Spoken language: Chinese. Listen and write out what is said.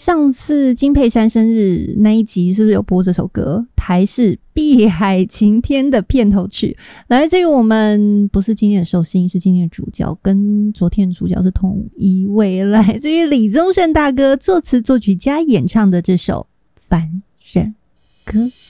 上次金佩珊生日那一集是不是有播这首歌？台视《碧海晴天》的片头曲，来自于我们不是今天的寿星，是今天的主角，跟昨天的主角是同一位，来自于李宗盛大哥作词作曲加演唱的这首《凡人歌》。